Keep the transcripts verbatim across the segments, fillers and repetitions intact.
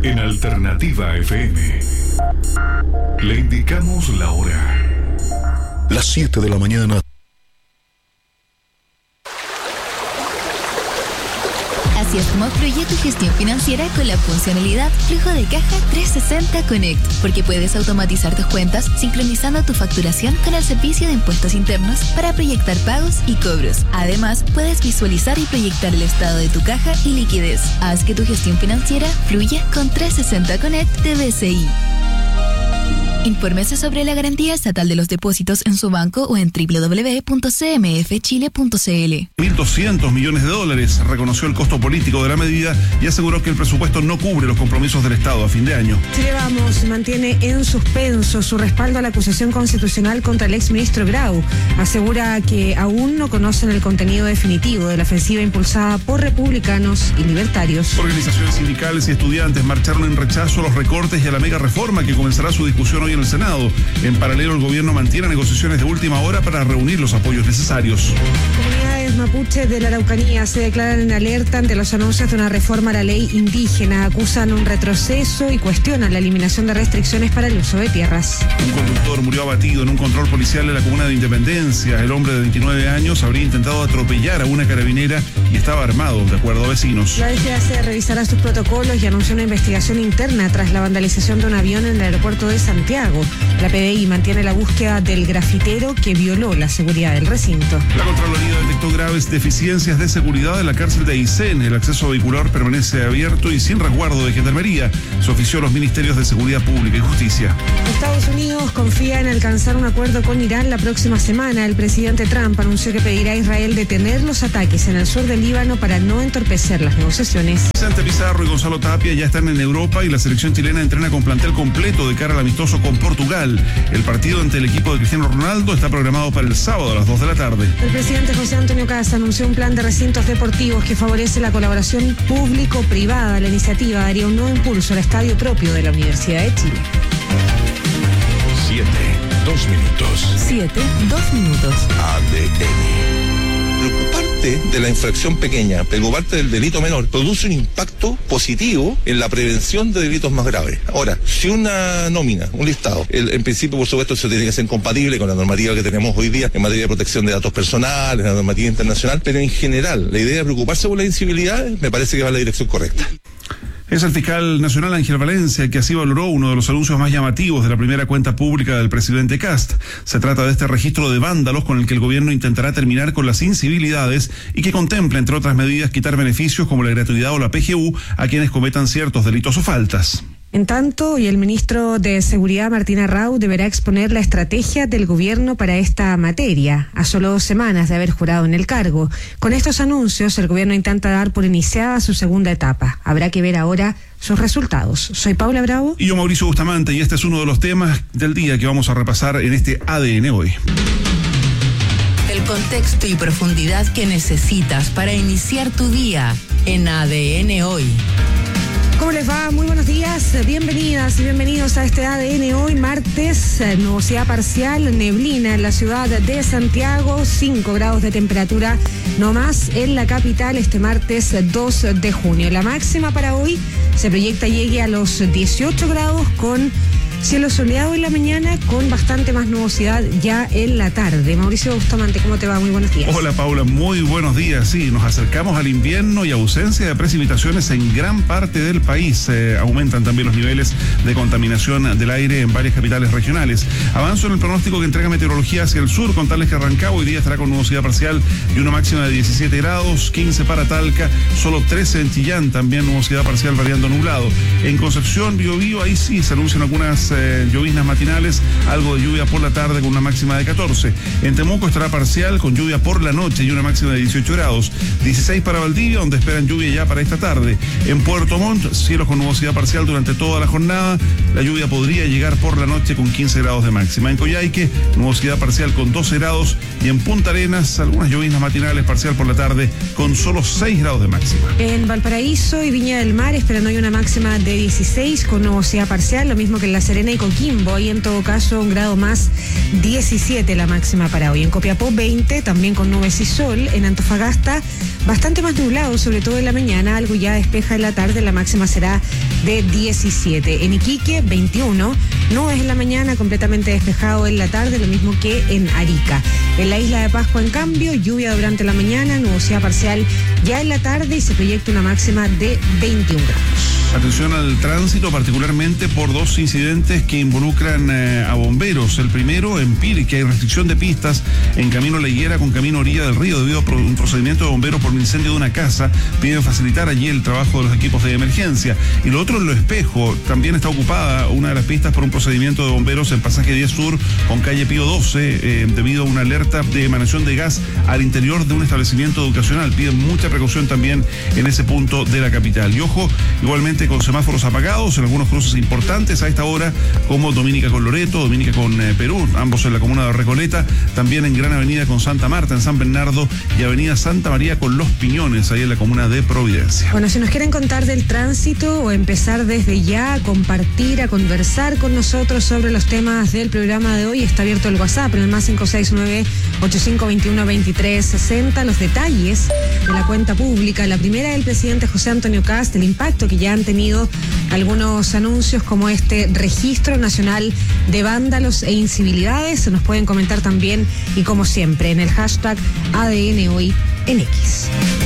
En Alternativa F M le indicamos la hora. Las siete de la mañana. Así es como fluye tu gestión financiera con la funcionalidad Flujo de Caja trescientos sesenta Connect, porque puedes automatizar tus cuentas sincronizando tu facturación con el servicio de impuestos internos para proyectar pagos y cobros. Además, puedes visualizar y proyectar el estado de tu caja y liquidez. Haz que tu gestión financiera fluya con trescientos sesenta Connect de B C I. Infórmese sobre la garantía estatal de los depósitos en su banco o en doble u doble u doble u punto c m f chile punto c l. mil doscientos millones de dólares, reconoció el costo político de la medida y aseguró que el presupuesto no cubre los compromisos del Estado a fin de año. Chile Vamos mantiene en suspenso su respaldo a la acusación constitucional contra el exministro Grau. Asegura que aún no conocen el contenido definitivo de la ofensiva impulsada por republicanos y libertarios. Organizaciones sindicales y estudiantes marcharon en rechazo a los recortes y a la mega reforma que comenzará su discusión hoy en el Senado. En paralelo, el gobierno mantiene negociaciones de última hora para reunir los apoyos necesarios. Comunidades mapuches de la Araucanía se declaran en alerta ante los anuncios de una reforma a la ley indígena. Acusan un retroceso y cuestionan la eliminación de restricciones para el uso de tierras. Un conductor murió abatido en un control policial en la comuna de Independencia. El hombre de veintinueve años habría intentado atropellar a una carabinera y estaba armado, de acuerdo a vecinos. La D G A C revisará sus protocolos y anunció una investigación interna tras la vandalización de un avión en el aeropuerto de Santiago. La P D I mantiene la búsqueda del grafitero que violó la seguridad del recinto. La Contraloría detectó graves deficiencias de seguridad en la cárcel de Aysén. El acceso vehicular permanece abierto y sin resguardo de gendarmería. Se ofició a los ministerios de Seguridad Pública y Justicia. Estados Unidos confía en alcanzar un acuerdo con Irán la próxima semana. El presidente Trump anunció que pedirá a Israel detener los ataques en el sur del Líbano para no entorpecer las negociaciones. Vicente Pizarro y Gonzalo Tapia ya están en Europa y la selección chilena entrena con plantel completo de cara al amistoso con Portugal. El partido ante el equipo de Cristiano Ronaldo está programado para el sábado a las dos de la tarde. El presidente José Antonio Caz anunció un plan de recintos deportivos que favorece la colaboración público-privada. La iniciativa daría un nuevo impulso al estadio propio de la Universidad de Chile. Siete, dos minutos. Siete, dos minutos. A D N. Preocuparte de la infracción pequeña, preocuparte del delito menor, produce un impacto positivo en la prevención de delitos más graves. Ahora, si una nómina, un listado, el, en principio, por supuesto, eso tiene que ser compatible con la normativa que tenemos hoy día en materia de protección de datos personales, la normativa internacional, pero en general, la idea de preocuparse por las incivilidades me parece que va en la dirección correcta. Es el fiscal nacional Ángel Valencia que así valoró uno de los anuncios más llamativos de la primera cuenta pública del presidente Kast. Se trata de este registro de vándalos con el que el gobierno intentará terminar con las incivilidades y que contempla, entre otras medidas, quitar beneficios como la gratuidad o la P G U a quienes cometan ciertos delitos o faltas. En tanto, hoy el ministro de Seguridad, Martín Arrau, deberá exponer la estrategia del gobierno para esta materia, a solo dos semanas de haber jurado en el cargo. Con estos anuncios, el gobierno intenta dar por iniciada su segunda etapa. Habrá que ver ahora sus resultados. Soy Paula Bravo. Y yo, Mauricio Bustamante, y este es uno de los temas del día que vamos a repasar en este A D N Hoy. El contexto y profundidad que necesitas para iniciar tu día en A D N Hoy. ¿Cómo les va? Muy buenos días, bienvenidas y bienvenidos a este A D N Hoy, martes, nubosidad parcial, neblina en la ciudad de Santiago, cinco grados de temperatura no más en la capital este martes dos de junio. La máxima para hoy se proyecta llegue a los dieciocho grados con cielo soleado en la mañana con bastante más nubosidad ya en la tarde. Mauricio Bustamante, ¿cómo te va? Muy buenos días. Hola Paula, muy buenos días. Sí, nos acercamos al invierno y ausencia de precipitaciones en gran parte del país. Eh, aumentan también los niveles de contaminación del aire en varias capitales regionales. Avanzo en el pronóstico que entrega Meteorología hacia el sur, contarles que Rancagua hoy día estará con nubosidad parcial y una máxima de diecisiete grados, quince para Talca, solo trece en Chillán, también nubosidad parcial variando nublado. En Concepción, Biobío, ahí sí se anuncian algunas Eh, lloviznas matinales, algo de lluvia por la tarde con una máxima de catorce. En Temuco estará parcial con lluvia por la noche y una máxima de dieciocho grados. dieciséis para Valdivia, donde esperan lluvia ya para esta tarde. En Puerto Montt, cielos con nubosidad parcial durante toda la jornada. La lluvia podría llegar por la noche con quince grados de máxima. En Coyhaique, nubosidad parcial con doce grados. Y en Punta Arenas, algunas lloviznas matinales, parcial por la tarde con solo seis grados de máxima. En Valparaíso y Viña del Mar esperan hoy una máxima de dieciséis con nubosidad parcial, lo mismo que en La Serena Arena y Coquimbo, y en todo caso un grado más, diecisiete la máxima para hoy. En Copiapó veinte, también con nubes y sol. En Antofagasta bastante más nublado, sobre todo en la mañana, algo ya despeja en la tarde, la máxima será de diecisiete. En Iquique veintiuno, nubes en la mañana, completamente despejado en la tarde, lo mismo que en Arica. En la isla de Pascua, en cambio, lluvia durante la mañana, nubosidad parcial ya en la tarde y se proyecta una máxima de veintiún grados. Atención al tránsito, particularmente por dos incidentes que involucran eh, a bomberos. El primero, en Piri, que hay restricción de pistas en camino La Higuera con camino Orilla del Río debido a un procedimiento de bomberos por un incendio de una casa. Piden facilitar allí el trabajo de los equipos de emergencia. Y lo otro, en Lo Espejo, también está ocupada una de las pistas por un procedimiento de bomberos en pasaje diez Sur con calle Pío doce eh, debido a una alerta de emanación de gas al interior de un establecimiento educacional. Piden mucha precaución también en ese punto de la capital. Y ojo, igualmente con semáforos apagados en algunos cruces importantes a esta hora, como Dominica con Loreto, Dominica con eh, Perú, ambos en la comuna de Recoleta, también en Gran Avenida con Santa Marta, en San Bernardo, y Avenida Santa María con Los Piñones, ahí en la comuna de Providencia. Bueno, si nos quieren contar del tránsito o empezar desde ya a compartir, a conversar con nosotros sobre los temas del programa de hoy, está abierto el WhatsApp en el más cinco seis nueve, ocho cinco dos uno, dos tres seis cero. Los detalles de la cuenta pública, la primera del presidente José Antonio Kast, el impacto que ya han tenido algunos anuncios como este registro nacional de vándalos e incivilidades. Se nos pueden comentar también, y como siempre, en el hashtag A D N Hoy en X.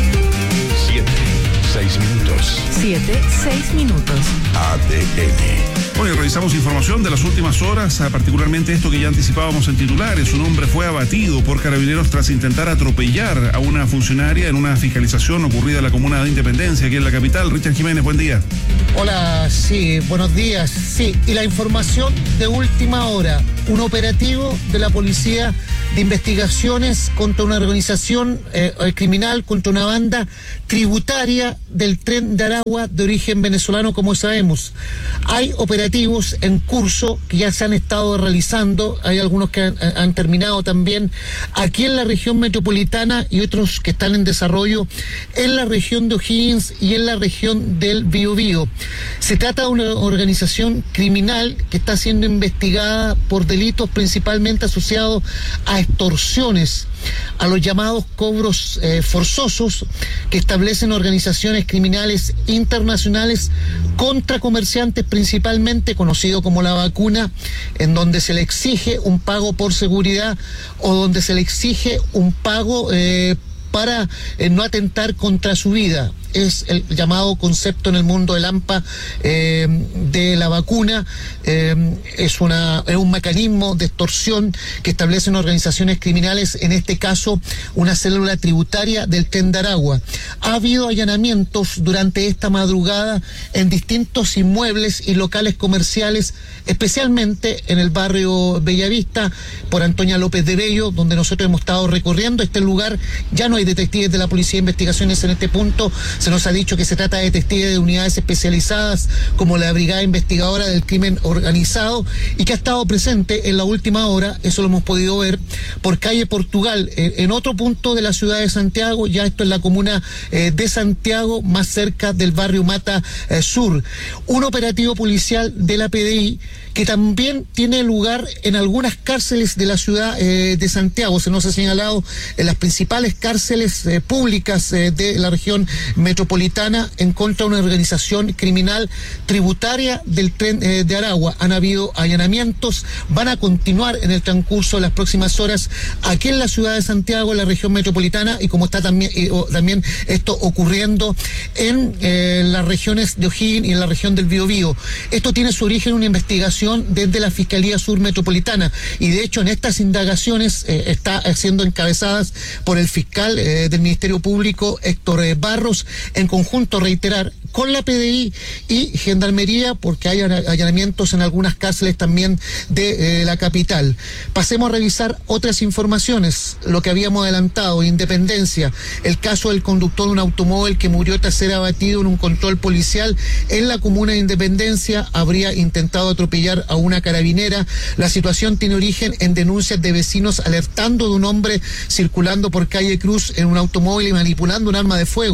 Siete, seis minutos. Siete, seis minutos. A D N. Hoy revisamos información de las últimas horas, particularmente esto que ya anticipábamos en titulares. Un hombre fue abatido por carabineros tras intentar atropellar a una funcionaria en una fiscalización ocurrida en la comuna de Independencia, aquí en la capital. Richard Jiménez, buen día. Hola, sí, buenos días. Sí, y la información de última hora, un operativo de la Policía de Investigaciones contra una organización eh, criminal, contra una banda tributaria del Tren de Aragua de origen venezolano, como sabemos. Hay operativos en curso que ya se han estado realizando, hay algunos que han, han terminado también aquí en la región metropolitana y otros que están en desarrollo en la región de O'Higgins y en la región del Biobío. Se trata de una organización criminal que está siendo investigada por delitos principalmente asociados a extorsiones, a los llamados cobros eh, forzosos que establecen organizaciones criminales internacionales contra comerciantes, principalmente conocido como La Vacuna, en donde se le exige un pago por seguridad o donde se le exige un pago eh, para eh, no atentar contra su vida. Es el llamado concepto en el mundo del AMPA eh, de La Vacuna. Eh, es, una, es un mecanismo de extorsión que establecen organizaciones criminales, en este caso una célula tributaria del Tren de Aragua. Ha habido allanamientos durante esta madrugada en distintos inmuebles y locales comerciales, especialmente en el barrio Bellavista, por Antonia López de Bello, donde nosotros hemos estado recorriendo este lugar. Ya no hay detectives de la Policía de Investigaciones en este punto. Se nos ha dicho que se trata de detectives de unidades especializadas como la Brigada Investigadora del Crimen Organizado y que ha estado presente en la última hora, eso lo hemos podido ver, por calle Portugal, eh, en otro punto de la ciudad de Santiago, ya esto en la comuna eh, de Santiago, más cerca del barrio Mata eh, Sur. Un operativo policial de la P D I que también tiene lugar en algunas cárceles de la ciudad eh, de Santiago. Se nos ha señalado en las principales cárceles eh, públicas eh, de la región metropolitana en contra de una organización criminal tributaria del Tren eh, de Aragua. Han habido allanamientos, van a continuar en el transcurso de las próximas horas aquí en la ciudad de Santiago, en la región metropolitana, y como está también, eh, también esto ocurriendo en eh, las regiones de O'Higgins y en la región del Biobío. Esto tiene su origen en una investigación desde la Fiscalía Sur Metropolitana, y de hecho en estas indagaciones eh, está siendo encabezadas por el fiscal eh, del Ministerio Público, Héctor eh, Barros, en conjunto, reiterar, con la P D I y Gendarmería, porque hay allanamientos en algunas cárceles también de eh, la capital. Pasemos a revisar otras informaciones, lo que habíamos adelantado, Independencia, el caso del conductor de un automóvil que murió tras ser abatido en un control policial en la comuna de Independencia, habría intentado atropellar a una carabinera. La situación tiene origen en denuncias de vecinos alertando de un hombre circulando por calle Cruz en un automóvil y manipulando un arma de fuego.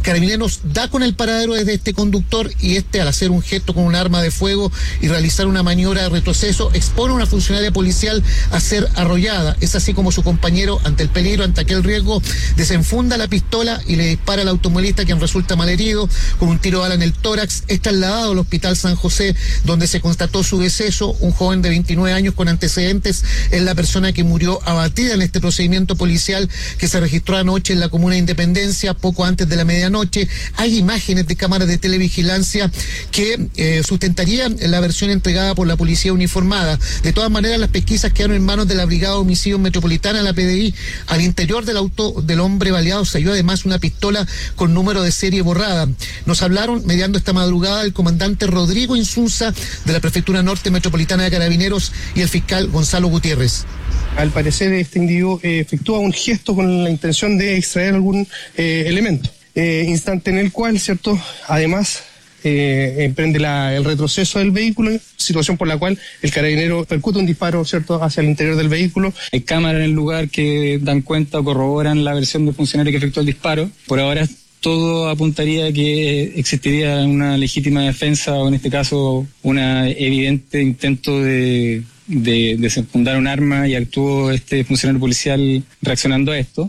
Carabineros da con el paradero desde este conductor y este, al hacer un gesto con un arma de fuego y realizar una maniobra de retroceso, expone a una funcionaria policial a ser arrollada. Es así como su compañero, ante el peligro, ante aquel riesgo, desenfunda la pistola y le dispara al automovilista, quien resulta malherido con un tiro de bala en el tórax. Es trasladado al Hospital San José, donde se constató su deceso. Un joven de veintinueve años con antecedentes es la persona que murió abatida en este procedimiento policial que se registró anoche en la comuna de Independencia, poco antes de la medianoche. Hay imágenes de cámaras de televigilancia que eh, sustentarían la versión entregada por la policía uniformada. De todas maneras, las pesquisas quedaron en manos de la Brigada de Homicidios Metropolitana, la P D I. Al interior del auto del hombre baleado se halló además una pistola con número de serie borrada. Nos hablaron mediando esta madrugada el comandante Rodrigo Insunza de la Prefectura Norte Metropolitana de Carabineros y el fiscal Gonzalo Gutiérrez. Al parecer, este individuo eh, efectúa un gesto con la intención de extraer algún eh, elemento, eh, instante en el cual, ¿cierto?, además eh, emprende la, el retroceso del vehículo, situación por la cual el carabinero percute un disparo, ¿cierto?, hacia el interior del vehículo. Hay cámaras en el lugar que dan cuenta o corroboran la versión del funcionario que efectuó el disparo. Por ahora todo apuntaría a que existiría una legítima defensa o, en este caso, un evidente intento de, de desenfundar un arma, y actuó este funcionario policial reaccionando a esto.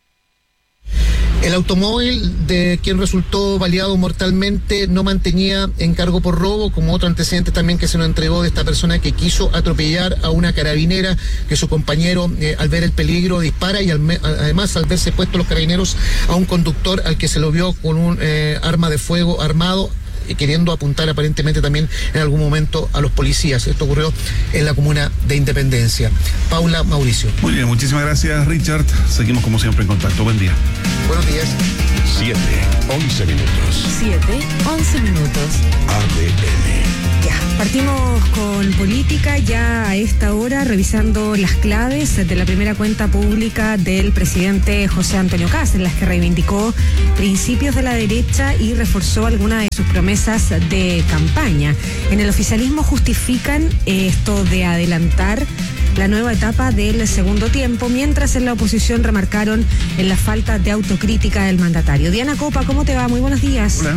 El automóvil de quien resultó baleado mortalmente no mantenía encargo por robo, como otro antecedente también que se nos entregó de esta persona que quiso atropellar a una carabinera, que su compañero, eh, al ver el peligro, dispara, y al me, además al verse puestos los carabineros a un conductor al que se lo vio con un eh, arma de fuego armado, queriendo apuntar aparentemente también en algún momento a los policías. Esto ocurrió en la comuna de Independencia. Paula, Mauricio. Muy bien, muchísimas gracias, Richard. Seguimos como siempre en contacto. Buen día. Buenos días. siete, once minutos. siete, once minutos. A D N. Ya, partimos con política ya a esta hora, revisando las claves de la primera cuenta pública del presidente José Antonio Kast, en las que reivindicó principios de la derecha y reforzó algunas de sus promesas de campaña. En el oficialismo justifican esto de adelantar la nueva etapa del segundo tiempo, mientras en la oposición remarcaron en la falta de autocrítica del mandatario. Diana Copa, ¿cómo te va? Muy buenos días. Hola.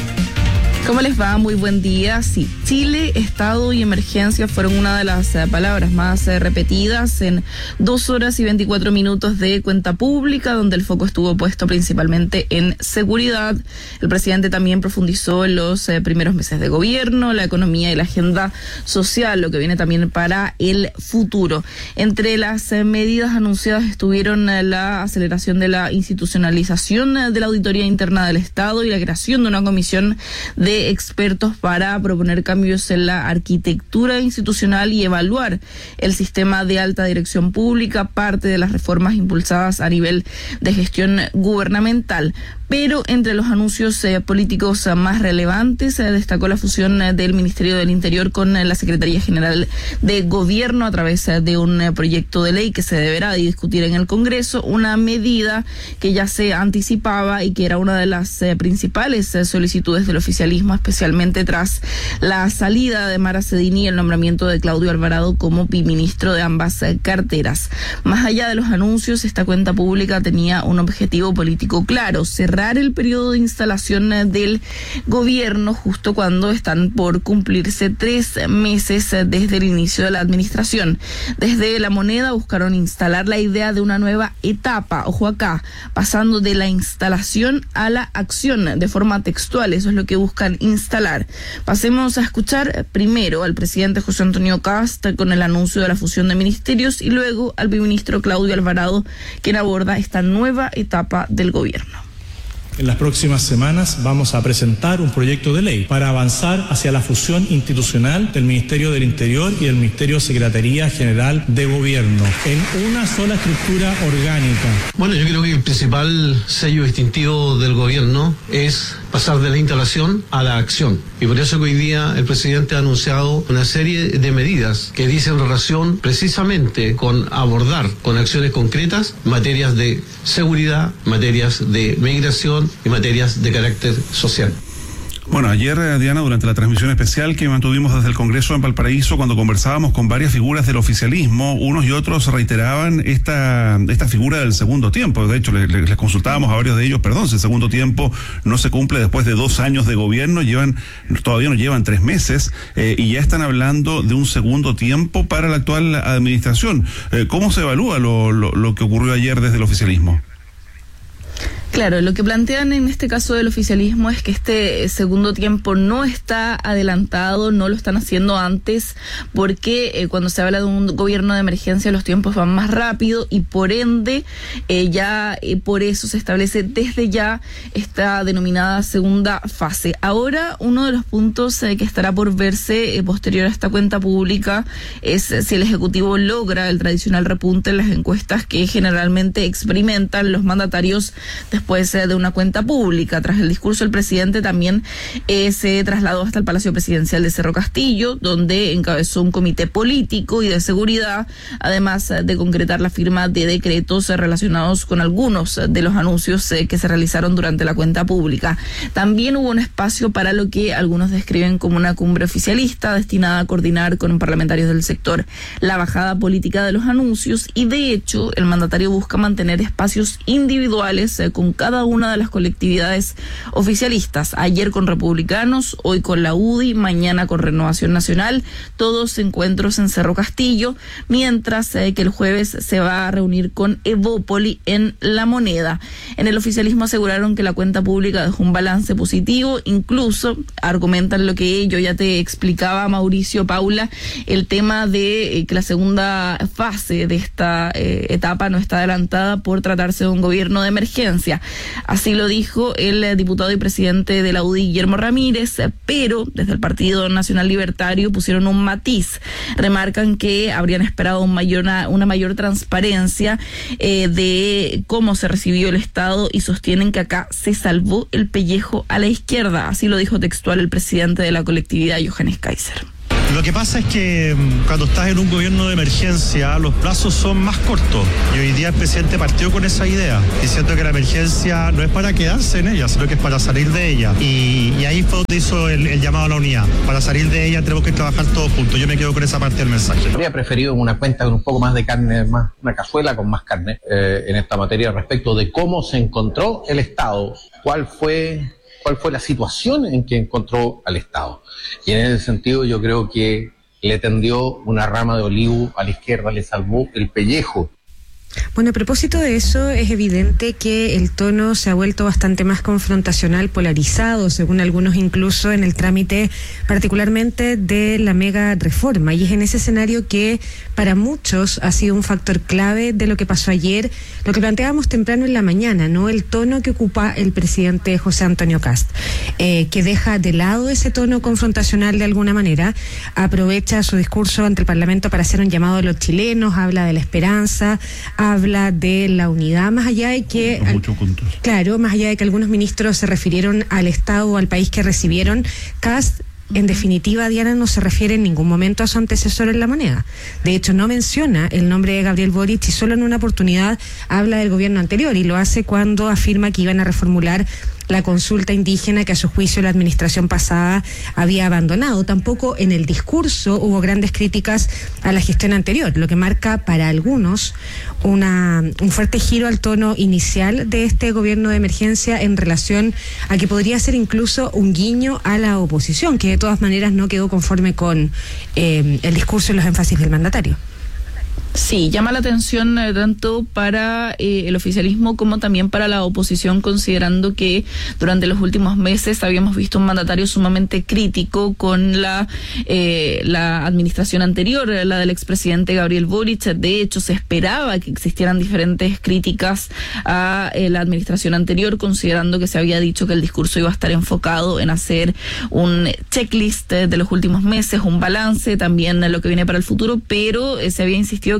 ¿Cómo les va? Muy buen día. Sí, Chile, Estado y emergencia fueron una de las eh, palabras más eh, repetidas en dos horas y veinticuatro minutos de cuenta pública, donde el foco estuvo puesto principalmente en seguridad. El presidente también profundizó en los eh, primeros meses de gobierno, la economía y la agenda social, lo que viene también para el futuro. Entre las eh, medidas anunciadas estuvieron eh, la aceleración de la institucionalización eh, de la auditoría interna del Estado y la creación de una comisión de expertos para proponer cambios en la arquitectura institucional y evaluar el sistema de alta dirección pública, parte de las reformas impulsadas a nivel de gestión gubernamental. Pero entre los anuncios eh, políticos eh, más relevantes eh, destacó la fusión eh, del Ministerio del Interior con eh, la Secretaría General de Gobierno a través eh, de un eh, proyecto de ley que se deberá discutir en el Congreso, una medida que ya se anticipaba y que era una de las eh, principales eh, solicitudes del oficialismo, especialmente tras la salida de Mara Cedini y el nombramiento de Claudio Alvarado como biministro de ambas eh, carteras. Más allá de los anuncios, esta cuenta pública tenía un objetivo político claro: cerrar el periodo de instalación del gobierno justo cuando están por cumplirse tres meses desde el inicio de la administración. Desde La Moneda buscaron instalar la idea de una nueva etapa, ojo acá, pasando de la instalación a la acción de forma textual. Eso es lo que buscan instalar. Pasemos a escuchar primero al presidente José Antonio Kast con el anuncio de la fusión de ministerios y luego al biministro Claudio Alvarado, quien aborda esta nueva etapa del gobierno. En las próximas semanas vamos a presentar un proyecto de ley para avanzar hacia la fusión institucional del Ministerio del Interior y del Ministerio Secretaría General de Gobierno en una sola estructura orgánica. Bueno, yo creo que el principal sello distintivo del gobierno es pasar de la instalación a la acción. Y por eso que hoy día el presidente ha anunciado una serie de medidas que dicen relación precisamente con abordar con acciones concretas materias de seguridad, materias de migración y materias de carácter social. Bueno, ayer, Diana, durante la transmisión especial que mantuvimos desde el Congreso en Valparaíso, cuando conversábamos con varias figuras del oficialismo, unos y otros reiteraban esta esta figura del segundo tiempo. De hecho, les, les consultábamos a varios de ellos, perdón, si el segundo tiempo no se cumple después de dos años de gobierno, llevan todavía no llevan tres meses, eh, y ya están hablando de un segundo tiempo para la actual administración. Eh, ¿Cómo se evalúa lo, lo, lo que ocurrió ayer desde el oficialismo? Claro, lo que plantean en este caso del oficialismo es que este segundo tiempo no está adelantado, no lo están haciendo antes, porque eh, cuando se habla de un gobierno de emergencia los tiempos van más rápido y por ende eh, ya eh, por eso se establece desde ya esta denominada segunda fase. Ahora, uno de los puntos eh, que estará por verse eh, posterior a esta cuenta pública es eh, si el Ejecutivo logra el tradicional repunte en las encuestas que generalmente experimentan los mandatarios después de una cuenta pública. Tras el discurso del presidente también eh, se trasladó hasta el Palacio Presidencial de Cerro Castillo, donde encabezó un comité político y de seguridad, además de concretar la firma de decretos relacionados con algunos de los anuncios eh, que se realizaron durante la cuenta pública. También hubo un espacio para lo que algunos describen como una cumbre oficialista destinada a coordinar con parlamentarios del sector la bajada política de los anuncios, y de hecho el mandatario busca mantener espacios individuales eh, con cada una de las colectividades oficialistas. Ayer con republicanos, hoy con la U D I, mañana con Renovación Nacional, todos encuentros en Cerro Castillo, mientras eh, que el jueves se va a reunir con Evópoli en La Moneda. En el oficialismo aseguraron que la cuenta pública dejó un balance positivo, incluso argumentan lo que yo ya te explicaba, Mauricio, Paula, el tema de eh, que la segunda fase de esta eh, etapa no está adelantada por tratarse de un gobierno de emergencia. Así lo dijo el diputado y presidente de la U D I, Guillermo Ramírez, pero desde el Partido Nacional Libertario pusieron un matiz. Remarcan que habrían esperado un mayor, una, una mayor transparencia eh, de cómo se recibió el Estado y sostienen que acá se salvó el pellejo a la izquierda. Así lo dijo textual el presidente de la colectividad, Johannes Kaiser. Lo que pasa es que cuando estás en un gobierno de emergencia los plazos son más cortos y hoy día el presidente partió con esa idea, diciendo que la emergencia no es para quedarse en ella, sino que es para salir de ella, y, y ahí fue donde hizo el, el llamado a la unidad. Para salir de ella tenemos que trabajar todos juntos. Yo me quedo con esa parte del mensaje. Habría preferido una cuenta con un poco más de carne, más una cazuela con más carne eh, en esta materia respecto de cómo se encontró el Estado, cuál fue... cuál fue la situación en que encontró al Estado. Y en ese sentido yo creo que le tendió una rama de olivo a la izquierda, le salvó el pellejo. Bueno, a propósito de eso, es evidente que el tono se ha vuelto bastante más confrontacional, polarizado, según algunos incluso en el trámite particularmente de la mega reforma, y es en ese escenario que para muchos ha sido un factor clave de lo que pasó ayer, lo que planteábamos temprano en la mañana, ¿no? El tono que ocupa el presidente José Antonio Kast, eh, que deja de lado ese tono confrontacional de alguna manera, aprovecha su discurso ante el Parlamento para hacer un llamado a los chilenos, habla de la esperanza, habla de la unidad, más allá de que al, claro, más allá de que algunos ministros se refirieron al Estado o al país que recibieron, Kast en definitiva, Diana, no se refiere en ningún momento a su antecesor en La Moneda. De hecho, no menciona el nombre de Gabriel Boric y solo en una oportunidad habla del gobierno anterior, y lo hace cuando afirma que iban a reformular la consulta indígena que a su juicio la administración pasada había abandonado. Tampoco en el discurso hubo grandes críticas a la gestión anterior, lo que marca para algunos una, un fuerte giro al tono inicial de este gobierno de emergencia en relación a que podría ser incluso un guiño a la oposición, que de todas maneras no quedó conforme con eh, el discurso y los énfasis del mandatario. Sí, llama la atención eh, tanto para eh, el oficialismo como también para la oposición, considerando que durante los últimos meses habíamos visto un mandatario sumamente crítico con la eh, la administración anterior, la del expresidente Gabriel Boric. De hecho, se esperaba que existieran diferentes críticas a eh, la administración anterior, considerando que se había dicho que el discurso iba a estar enfocado en hacer un checklist de los últimos meses, un balance, también lo que viene para el futuro, pero eh, se había insistido que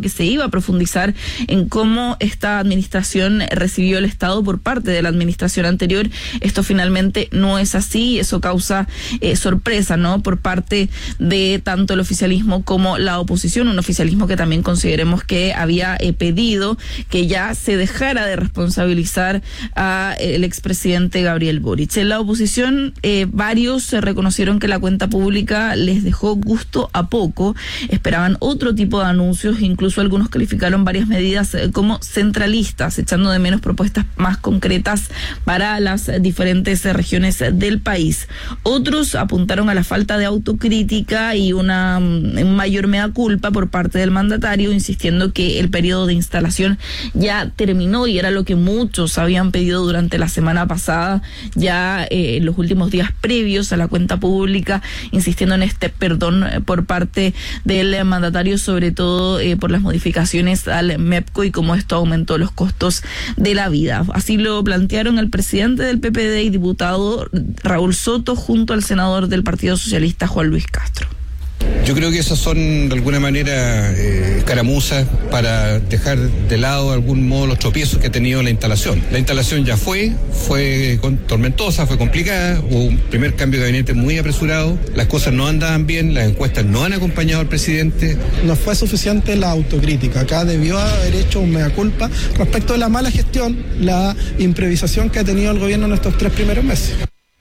que se iba a profundizar en cómo esta administración recibió el Estado por parte de la administración anterior. Esto finalmente no es así y eso causa eh, sorpresa, ¿no?, por parte de tanto el oficialismo como la oposición, un oficialismo que también consideremos que había eh, pedido que ya se dejara de responsabilizar a eh, el expresidente Gabriel Boric. En la oposición, eh, varios eh, reconocieron que la cuenta pública les dejó gusto a poco, esperaban otro tipo de anuncios, incluso algunos calificaron varias medidas eh, como centralistas, echando de menos propuestas más concretas para las diferentes eh, regiones del país. Otros apuntaron a la falta de autocrítica y una un mayor mea culpa por parte del mandatario, insistiendo que el periodo de instalación ya terminó y era lo que muchos habían pedido durante la semana pasada, ya eh, en los últimos días previos a la cuenta pública, insistiendo en este perdón por parte del mandatario, sobre todo eh, por las modificaciones al MEPCO y cómo esto aumentó los costos de la vida. Así lo plantearon el presidente del P P D y diputado Raúl Soto junto al senador del Partido Socialista Juan Luis Castro. Yo creo que esas son de alguna manera eh, caramuzas para dejar de lado de algún modo los tropiezos que ha tenido la instalación. La instalación ya fue, fue tormentosa, fue complicada, hubo un primer cambio de gabinete muy apresurado, las cosas no andaban bien, las encuestas no han acompañado al presidente. No fue suficiente la autocrítica, acá debió haber hecho un mea culpa respecto de la mala gestión, la improvisación que ha tenido el gobierno en estos tres primeros meses.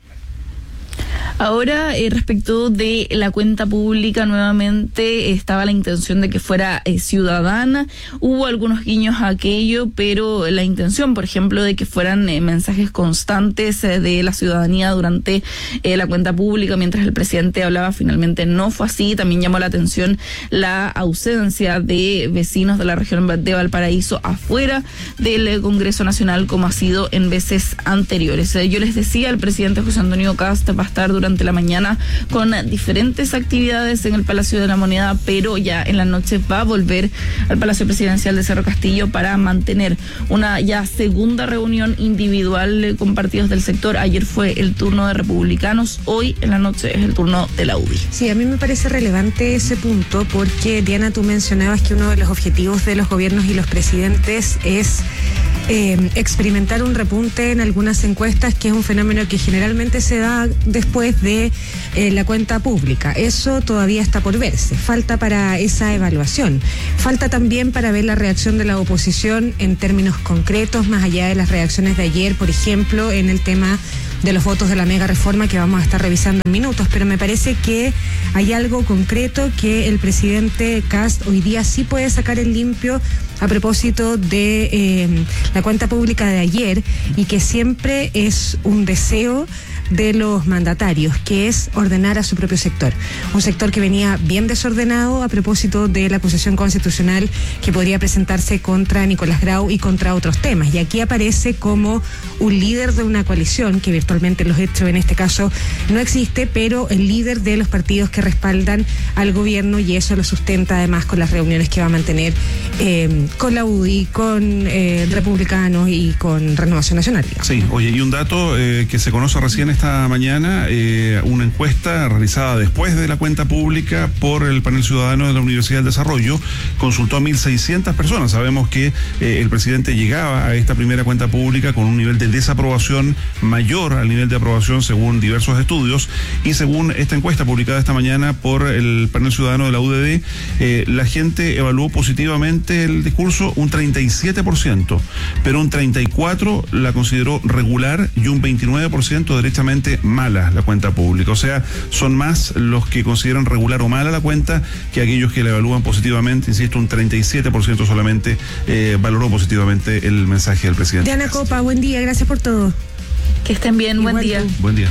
Ahora, eh, respecto de la cuenta pública, nuevamente estaba la intención de que fuera eh, ciudadana. Hubo algunos guiños a aquello, pero la intención, por ejemplo, de que fueran eh, mensajes constantes eh, de la ciudadanía durante eh, la cuenta pública, mientras el presidente hablaba, finalmente no fue así. También llamó la atención la ausencia de vecinos de la región de Valparaíso afuera del eh, Congreso Nacional, como ha sido en veces anteriores. Eh, yo les decía, el presidente José Antonio Kast va a estar durante durante la mañana con diferentes actividades en el Palacio de la Moneda, pero ya en la noche va a volver al Palacio Presidencial de Cerro Castillo para mantener una ya segunda reunión individual con partidos del sector. Ayer fue el turno de republicanos, hoy en la noche es el turno de la U D I. Sí, a mí me parece relevante ese punto porque, Diana, tú mencionabas que uno de los objetivos de los gobiernos y los presidentes es Eh, experimentar un repunte en algunas encuestas, que es un fenómeno que generalmente se da después de eh, la cuenta pública. Eso todavía está por verse, falta para esa evaluación, falta también para ver la reacción de la oposición en términos concretos, más allá de las reacciones de ayer, por ejemplo, en el tema de los votos de la mega reforma que vamos a estar revisando en minutos, pero me parece que hay algo concreto que el presidente Kast hoy día sí puede sacar en limpio a propósito de eh, la cuenta pública de ayer, y que siempre es un deseo de los mandatarios, que es ordenar a su propio sector. Un sector que venía bien desordenado a propósito de la acusación constitucional que podría presentarse contra Nicolás Grau y contra otros temas. Y aquí aparece como un líder de una coalición, que virtualmente los hechos en este caso no existe, pero el líder de los partidos que respaldan al gobierno, y eso lo sustenta además con las reuniones que va a mantener eh, con la U D I, con eh, republicanos y con Renovación Nacional. Digamos. Sí, oye, y un dato eh, que se conoce recién esta mañana, eh, una encuesta realizada después de la cuenta pública por el panel ciudadano de la Universidad del Desarrollo, consultó a mil seiscientas personas. Sabemos que eh, el presidente llegaba a esta primera cuenta pública con un nivel de desaprobación mayor al nivel de aprobación según diversos estudios, y según esta encuesta publicada esta mañana por el panel ciudadano de la U D D, eh, la gente evaluó positivamente el discurso un treinta y siete por ciento, pero un treinta y cuatro por ciento la consideró regular y un veintinueve por ciento derechamente mala la cuenta pública. O sea, son más los que consideran regular o mala la cuenta que aquellos que la evalúan positivamente. Insisto, un treinta y siete por ciento solamente eh, valoró positivamente el mensaje del presidente. Diana Copa, buen día, gracias por todo. Que estén bien, Igual buen día. Tú. Buen día.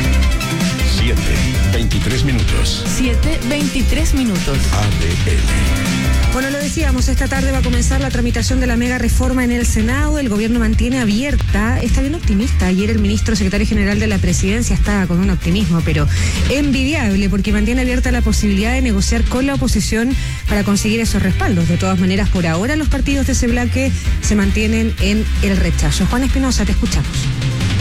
siete, veintitrés minutos. siete, veintitrés minutos. A D N. Bueno, lo decíamos, esta tarde va a comenzar la tramitación de la mega reforma en el Senado. El gobierno mantiene abierta, está bien optimista. Ayer el ministro secretario general de la presidencia estaba con un optimismo, pero envidiable, porque mantiene abierta la posibilidad de negociar con la oposición para conseguir esos respaldos. De todas maneras, por ahora los partidos de ese bloque se mantienen en el rechazo. Juan Espinosa, te escuchamos.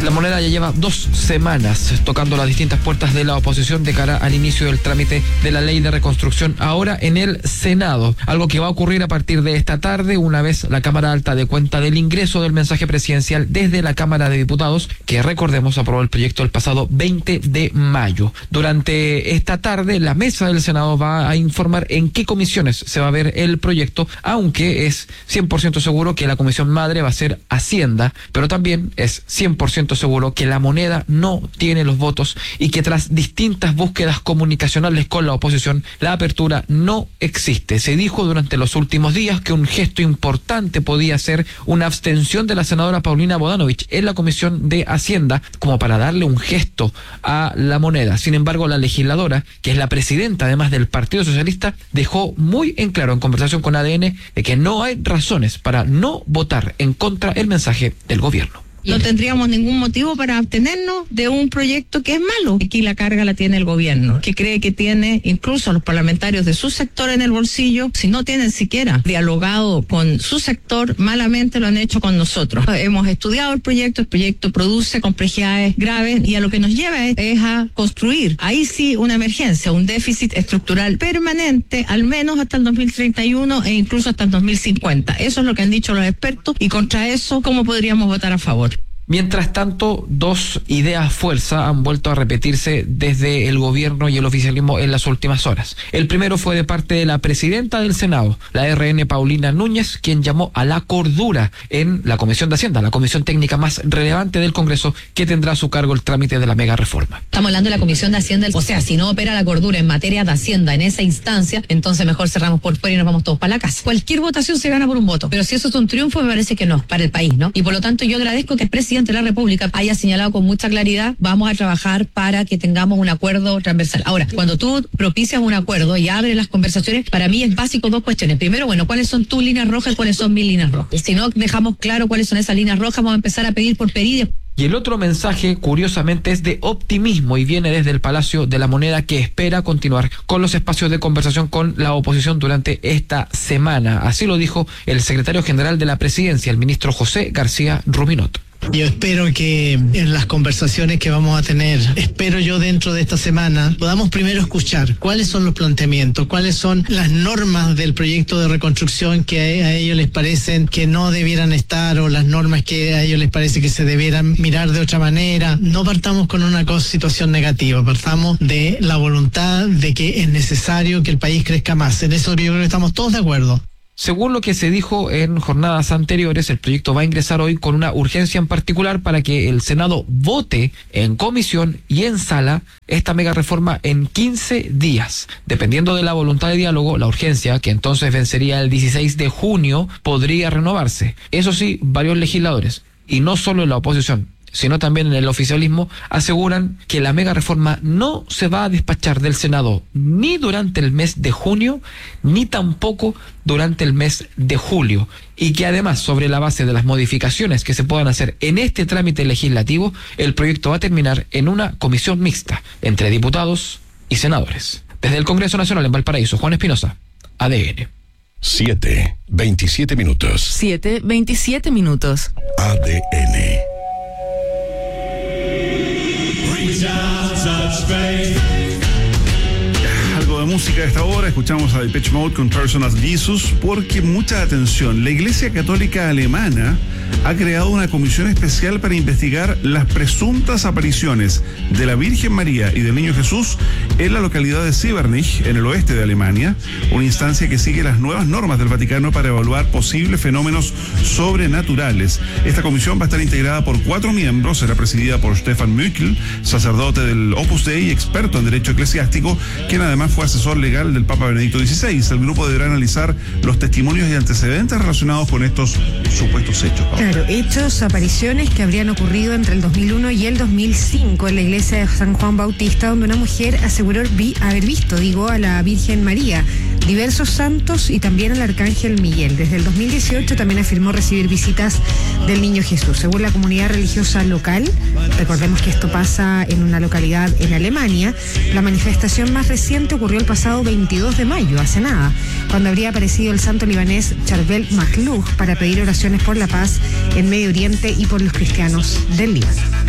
La Moneda ya lleva dos semanas tocando las distintas puertas de la oposición de cara al inicio del trámite de la ley de reconstrucción ahora en el Senado, algo que va a ocurrir a partir de esta tarde una vez la Cámara Alta dé cuenta del ingreso del mensaje presidencial desde la Cámara de Diputados, que recordemos aprobó el proyecto el pasado veinte de mayo. Durante esta tarde la mesa del Senado va a informar en qué comisiones se va a ver el proyecto, aunque es cien por ciento seguro que la comisión madre va a ser Hacienda, pero también es cien por ciento seguro que la Moneda no tiene los votos y que tras distintas búsquedas comunicacionales con la oposición, la apertura no existe. Se dijo durante los últimos días que un gesto importante podía ser una abstención de la senadora Paulina Bodanovich en la Comisión de Hacienda, como para darle un gesto a la Moneda. Sin embargo, la legisladora, que es la presidenta además del Partido Socialista, dejó muy en claro en conversación con A D N de que no hay razones para no votar en contra el mensaje del gobierno. No tendríamos ningún motivo para abstenernos de un proyecto que es malo. Aquí la carga la tiene el gobierno, que cree que tiene incluso a los parlamentarios de su sector en el bolsillo. Si no tienen siquiera dialogado con su sector, malamente lo han hecho con nosotros. Hemos estudiado el proyecto, el proyecto produce complejidades graves y a lo que nos lleva es, es a construir, ahí sí, una emergencia, un déficit estructural permanente, al menos hasta el dos mil treinta y uno e incluso hasta el dos mil cincuenta. Eso es lo que han dicho los expertos y contra eso, ¿cómo podríamos votar a favor? Mientras tanto, dos ideas fuerza han vuelto a repetirse desde el gobierno y el oficialismo en las últimas horas. El primero fue de parte de la presidenta del Senado, la R N Paulina Núñez, quien llamó a la cordura en la Comisión de Hacienda, la comisión técnica más relevante del Congreso, que tendrá a su cargo el trámite de la mega reforma. Estamos hablando de la Comisión de Hacienda, o sea, si no opera la cordura en materia de Hacienda en esa instancia, entonces mejor cerramos por fuera y nos vamos todos para la casa. Cualquier votación se gana por un voto, pero si eso es un triunfo, me parece que no, para el país, ¿no? Y por lo tanto yo agradezco que el presidente de la República haya señalado con mucha claridad, vamos a trabajar para que tengamos un acuerdo transversal. Ahora, cuando tú propicias un acuerdo y abres las conversaciones, para mí es básico dos cuestiones. Primero, bueno, ¿cuáles son tus líneas rojas y cuáles son mis líneas rojas? Si no dejamos claro cuáles son esas líneas rojas, vamos a empezar a pedir por pedir. Y el otro mensaje, curiosamente, es de optimismo y viene desde el Palacio de la Moneda, que espera continuar con los espacios de conversación con la oposición durante esta semana. Así lo dijo el secretario general de la Presidencia, el ministro José García Ruminot. Yo espero que en las conversaciones que vamos a tener, espero yo dentro de esta semana, podamos primero escuchar cuáles son los planteamientos, cuáles son las normas del proyecto de reconstrucción que a ellos les parecen que no debieran estar o las normas que a ellos les parece que se debieran mirar de otra manera. No partamos con una cosa, situación negativa, partamos de la voluntad de que es necesario que el país crezca más. En eso yo creo que estamos todos de acuerdo. Según lo que se dijo en jornadas anteriores, el proyecto va a ingresar hoy con una urgencia en particular para que el Senado vote en comisión y en sala esta mega reforma en quince días. Dependiendo de la voluntad de diálogo, la urgencia, que entonces vencería el dieciséis de junio, podría renovarse. Eso sí, varios legisladores, y no solo en la oposición, sino también en el oficialismo, aseguran que la mega reforma no se va a despachar del Senado ni durante el mes de junio, ni tampoco durante el mes de julio, y que además, sobre la base de las modificaciones que se puedan hacer en este trámite legislativo, el proyecto va a terminar en una comisión mixta entre diputados y senadores. Desde el Congreso Nacional en Valparaíso, Juan Espinosa, A D N. siete, veintisiete minutos. siete, veintisiete minutos. A D N. Algo de música a esta hora, escuchamos a Depeche Mode con Person as Jesus, porque mucha atención, la Iglesia Católica Alemana ha creado una comisión especial para investigar las presuntas apariciones de la Virgen María y del Niño Jesús en la localidad de Siebernich, en el oeste de Alemania, una instancia que sigue las nuevas normas del Vaticano para evaluar posibles fenómenos sobrenaturales. Esta comisión va a estar integrada por cuatro miembros, será presidida por Stefan Mückl, sacerdote del Opus Dei y experto en derecho eclesiástico, quien además fue asesor legal del Papa Benedicto dieciséis. El grupo deberá analizar los testimonios y antecedentes relacionados con estos supuestos hechos. Claro, hechos, apariciones que habrían ocurrido entre el dos mil uno y el dos mil cinco en la iglesia de San Juan Bautista, donde una mujer aseguró vi, haber visto, digo, a la Virgen María, diversos santos y también al Arcángel Miguel. Desde el dos mil dieciocho también afirmó recibir visitas del Niño Jesús. Según la comunidad religiosa local, recordemos que esto pasa en una localidad en Alemania, la manifestación más reciente ocurrió el pasado veintidós de mayo, hace nada, cuando habría aparecido el santo libanés Charbel Makhlouf para pedir oraciones por la paz en Medio Oriente y por los cristianos del Líbano.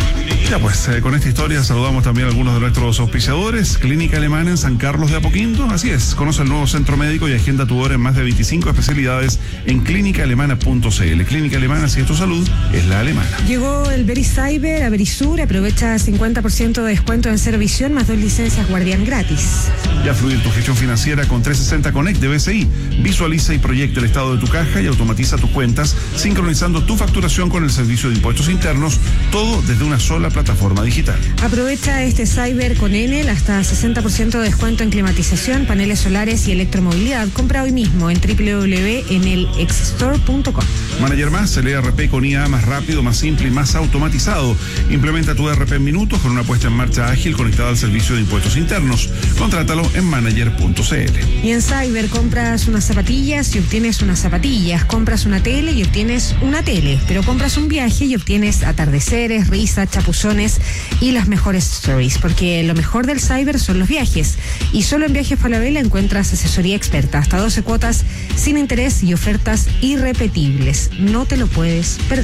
Ya pues, eh, con esta historia saludamos también a algunos de nuestros auspiciadores. Clínica Alemana en San Carlos de Apoquindo. Así es, conoce el nuevo centro médico y agenda tu hora en más de veinticinco especialidades en clínica alemana punto c l. Clínica Alemana, si es tu salud, es la alemana. Llegó el Vericyber a Verisur, aprovecha cincuenta por ciento de descuento en Servisión, más dos licencias Guardián gratis. Ya fluir tu gestión financiera con trescientos sesenta Connect de B C I. Visualiza y proyecta el estado de tu caja y automatiza tus cuentas, sincronizando tu facturación con el servicio de impuestos internos, todo desde una sola plataforma digital. Aprovecha este Cyber con Enel, hasta sesenta por ciento de descuento en climatización, paneles solares y electromovilidad. Compra hoy mismo en doble u doble u doble u punto enel x store punto com. Manager Más, el E R P con I A más rápido, más simple y más automatizado. Implementa tu E R P en minutos con una puesta en marcha ágil conectada al servicio de impuestos internos. Contrátalo en manager punto c l. Y en Cyber compras unas zapatillas y obtienes unas zapatillas. Compras una tele y obtienes una tele. Pero compras un viaje y obtienes atardeceres, risas, chapuzones y las mejores stories. Porque lo mejor del Cyber son los viajes. Y solo en Viajes Falabella encuentras asesoría experta, hasta doce cuotas sin interés y ofertas irrepetibles. No te lo puedes perder.